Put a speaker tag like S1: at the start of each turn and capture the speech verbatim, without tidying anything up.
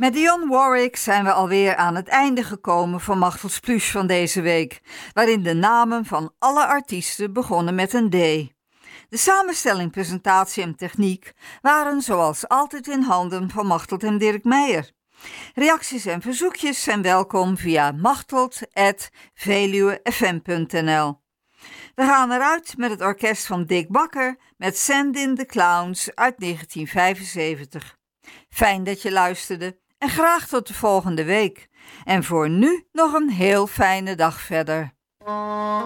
S1: Met Dionne Warwick zijn we alweer aan het einde gekomen van Machtels Pluche van deze week, waarin de namen van alle artiesten begonnen met een D. De samenstelling, presentatie en techniek waren zoals altijd in handen van Machteld en Dirk Meijer. Reacties en verzoekjes zijn welkom via machteld at veluwe f m punt n l. We gaan eruit met het orkest van Dick Bakker met Send in the Clowns uit negentien vijfenzeventig. Fijn dat je luisterde en graag tot de volgende week. En voor nu nog een heel fijne dag verder.